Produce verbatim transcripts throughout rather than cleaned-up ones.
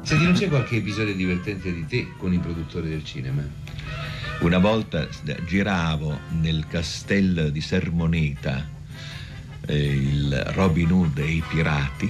Senti, non c'è qualche episodio divertente di te con i produttori del cinema? Una volta giravo nel castello di Sermoneta eh, il Robin Hood e i pirati.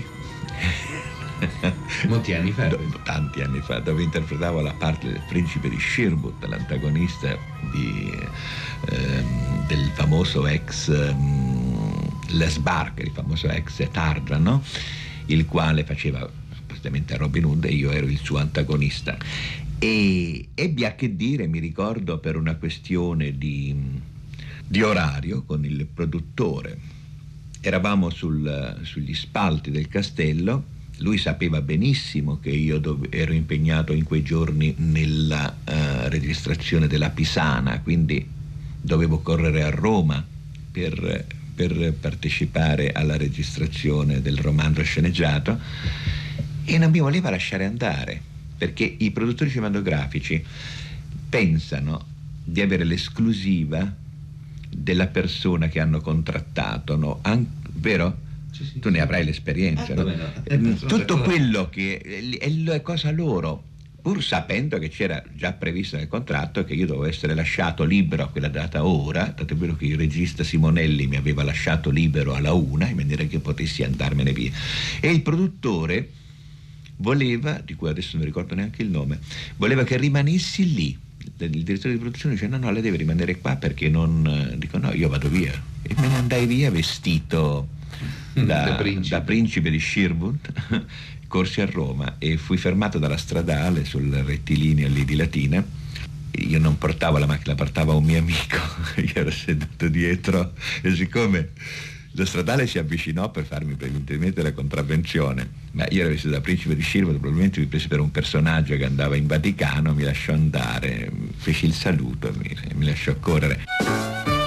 Molti anni fa? Do, tanti anni fa, dove interpretavo la parte del principe di Sherwood, l'antagonista di, ehm, del famoso ex ehm, Les Barker, il famoso ex Tarzan, no? Il quale faceva praticamente Robin Hood e io ero il suo antagonista. E ebbi a che dire, mi ricordo, per una questione di, di orario con il produttore. Eravamo sul, sugli spalti del castello. Lui sapeva benissimo che io dove, ero impegnato in quei giorni nella uh, registrazione della Pisana, quindi dovevo correre a Roma per, per partecipare alla registrazione del romanzo sceneggiato, e non mi voleva lasciare andare, perché i produttori cinematografici pensano di avere l'esclusiva della persona che hanno contrattato, no? An- vero? Sì, sì, tu ne avrai l'esperienza, ah, no? no? Tutto quello che è, è cosa loro, pur sapendo che c'era già previsto nel contratto che io dovevo essere lasciato libero a quella data ora, tanto è vero che il regista Simonelli mi aveva lasciato libero alla una in maniera che potessi andarmene via, e il produttore voleva, di cui adesso non ricordo neanche il nome, voleva che rimanessi lì. Il direttore di produzione dice no no, lei deve rimanere qua perché non, dico no, io vado via, e me ne andai via vestito Da, da, principe. da principe di Sherwood, corsi a Roma e fui fermato dalla stradale sul rettilineo lì di Latina. Io non portavo la macchina, la portava un mio amico, io ero seduto dietro, e siccome lo stradale si avvicinò per farmi preventivamente la contravvenzione, ma io ero vestito da principe di Sherwood, probabilmente mi prese per un personaggio che andava in Vaticano, mi lasciò andare, feci il saluto e mi, mi lasciò correre.